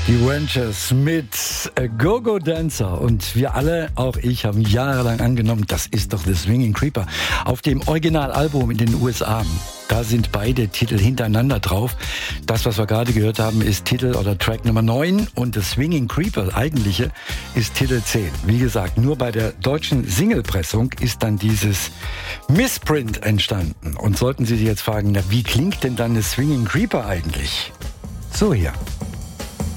Die Ranchers mit Go-Go Dancer. Und wir alle, auch ich, haben jahrelang angenommen, das ist doch The Swinging Creeper. Auf dem Originalalbum in den USA, da sind beide Titel hintereinander drauf. Das, was wir gerade gehört haben, ist Titel oder Track Nummer 9 und The Swinging Creeper, eigentliche, ist Titel 10. Wie gesagt, nur bei der deutschen Singlepressung ist dann dieses Missprint entstanden. Und sollten Sie sich jetzt fragen, na, wie klingt denn dann The Swinging Creeper eigentlich? So hier.